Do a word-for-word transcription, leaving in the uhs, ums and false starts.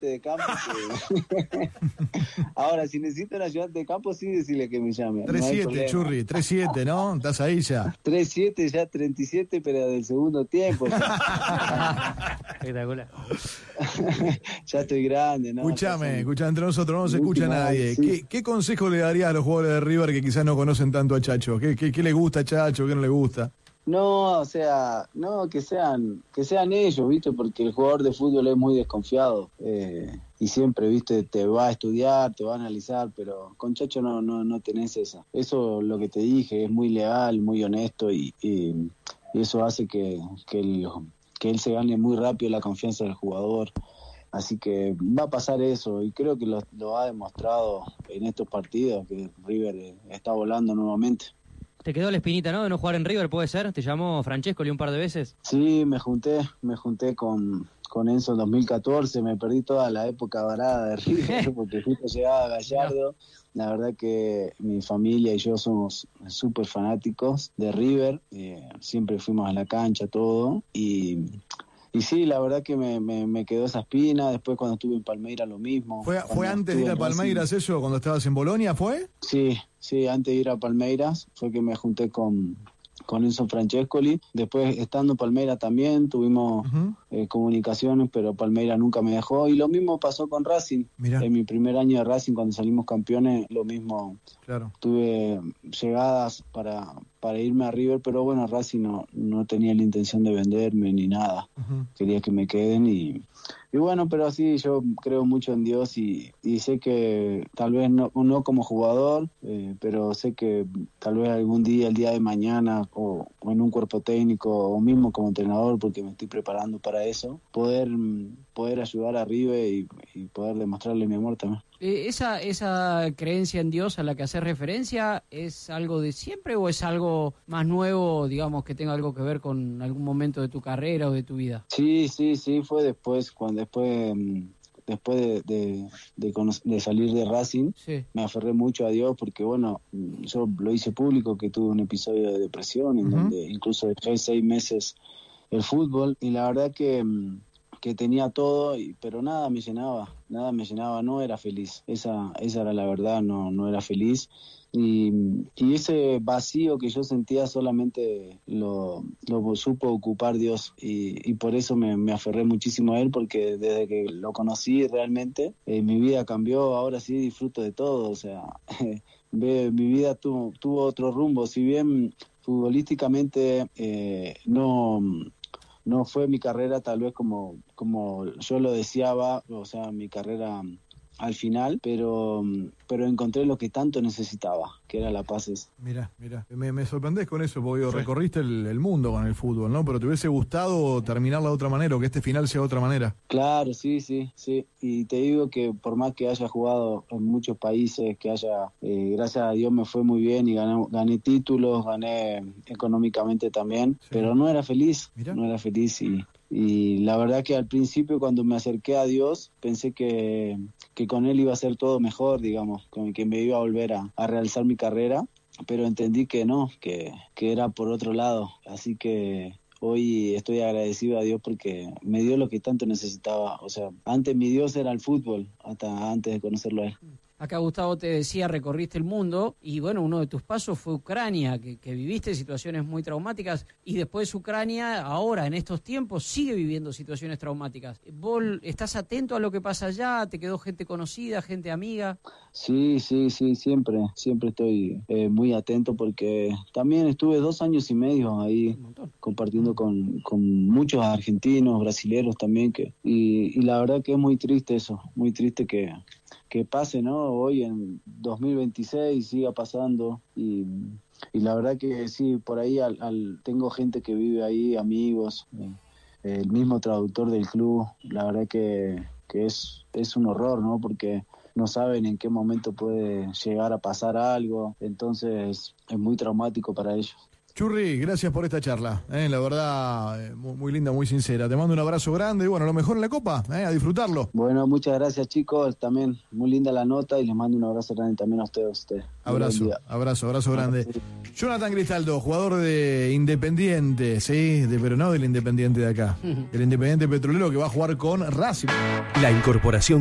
de campo. Que... Ahora, si necesito un ayudante de campo, sí decirle que me llame. tres siete, no Churri, tres siete, ¿no? ¿Estás ahí ya? tres siete, ya treinta y siete, pero del segundo tiempo. Espectacular. Ya estoy grande, ¿no? Escuchame, escuchame, entre nosotros no se escucha última, nadie. sí. ¿Qué, ¿Qué consejo le darías a los jugadores de River que quizás no conocen tanto a Chacho? ¿Qué, qué, qué le gusta a Chacho? ¿Qué no le gusta? No, o sea, no, que sean que sean ellos, ¿viste? Porque el jugador de fútbol es muy desconfiado eh, y siempre, ¿viste? Te va a estudiar, te va a analizar, pero con Chacho no no no tenés esa. Eso, lo que te dije, es muy leal, muy honesto y, y, y eso hace que, que, el, que él se gane muy rápido la confianza del jugador. Así que va a pasar eso y creo que lo, lo ha demostrado en estos partidos, que River está volando nuevamente. Te quedó la espinita, ¿no? De no jugar en River, ¿puede ser? ¿Te llamó Francescoli un par de veces? Sí, me junté, me junté con, con Enzo en dos mil catorce, me perdí toda la época dorada de River porque justo llegaba Gallardo. La verdad que mi familia y yo somos súper fanáticos de River, eh, siempre fuimos a la cancha, todo, y... Y sí, la verdad que me, me, me quedó esa espina. Después cuando estuve en Palmeiras lo mismo. ¿Fue, fue antes de ir a Palmeiras eso, cuando estabas en Bolonia, fue? Sí, sí, antes de ir a Palmeiras fue que me junté con, con Enzo Francescoli. Después, estando en Palmeiras también, tuvimos uh-huh. eh, comunicaciones, pero Palmeiras nunca me dejó. Y lo mismo pasó con Racing. Mirá. En mi primer año de Racing, cuando salimos campeones, lo mismo. Claro. Tuve llegadas para... para irme a River, pero bueno, Racing no, no tenía la intención de venderme ni nada. Uh-huh. Quería que me queden y, y bueno, pero así yo creo mucho en Dios y, y sé que tal vez no, no como jugador, eh, pero sé que tal vez algún día, el día de mañana, o, o en un cuerpo técnico, o mismo como entrenador, porque me estoy preparando para eso, poder, poder ayudar a River y, y poder demostrarle mi amor también. ¿Esa, ¿Esa creencia en Dios a la que haces referencia es algo de siempre o es algo más nuevo, digamos, que tenga algo que ver con algún momento de tu carrera o de tu vida? Sí, sí, sí, fue después, cuando después, después de, de, de, de salir de Racing, sí. Me aferré mucho a Dios porque, bueno, yo lo hice público que tuve un episodio de depresión en uh-huh. donde incluso dejé seis meses el fútbol y la verdad que... que tenía todo, pero nada me llenaba, nada me llenaba, no era feliz, esa esa era la verdad, no no era feliz, y, y ese vacío que yo sentía solamente lo, lo supo ocupar Dios, y, y por eso me, me aferré muchísimo a Él, porque desde que lo conocí realmente, eh, mi vida cambió, ahora sí disfruto de todo, o sea, mi vida tuvo, tuvo otro rumbo, si bien futbolísticamente eh, no... no fue mi carrera tal vez como como yo lo deseaba, o sea, mi carrera al final, pero pero encontré lo que tanto necesitaba, que era la paz esa. Mira, mira, me, me sorprendés con eso, porque sí. recorriste el, el mundo con el fútbol, ¿no? Pero te hubiese gustado terminarla de otra manera, o que este final sea de otra manera. Claro, sí, sí, sí. Y te digo que por más que haya jugado en muchos países, que haya, eh, gracias a Dios me fue muy bien y gané, gané títulos, gané económicamente también, sí. pero no era feliz, Mira. no era feliz y... Y la verdad que al principio cuando me acerqué a Dios pensé que, que con Él iba a ser todo mejor, digamos, con que me iba a volver a, a realizar mi carrera, pero entendí que no, que, que era por otro lado. Así que hoy estoy agradecido a Dios porque me dio lo que tanto necesitaba. O sea, antes mi Dios era el fútbol, hasta antes de conocerlo a Él. Acá Gustavo te decía, recorriste el mundo y bueno, uno de tus pasos fue Ucrania, que, que viviste situaciones muy traumáticas y después Ucrania, ahora en estos tiempos, sigue viviendo situaciones traumáticas. ¿Vos estás atento a lo que pasa allá? ¿Te quedó gente conocida, gente amiga? Sí, sí, sí, siempre, siempre estoy eh, muy atento porque también estuve dos años y medio ahí compartiendo con, con muchos argentinos, brasileros también, que y, y la verdad que es muy triste eso, muy triste que... que pase, ¿no? Hoy en dos mil veintiséis siga pasando y, y la verdad que sí, por ahí al, al, tengo gente que vive ahí, amigos, eh, el mismo traductor del club, la verdad que, que es, es un horror, ¿no? Porque no saben en qué momento puede llegar a pasar algo, entonces es muy traumático para ellos. Churri, gracias por esta charla, eh, la verdad, eh, muy, muy linda, muy sincera. Te mando un abrazo grande y bueno, lo mejor en la Copa, eh, a disfrutarlo. Bueno, muchas gracias chicos, también muy linda la nota y les mando un abrazo grande también a ustedes. A ustedes. Abrazo, abrazo, abrazo grande. Jonathan Cristaldo, jugador de Independiente, sí, de, pero no del Independiente de acá, del Independiente Petrolero que va a jugar con Racing. La incorporación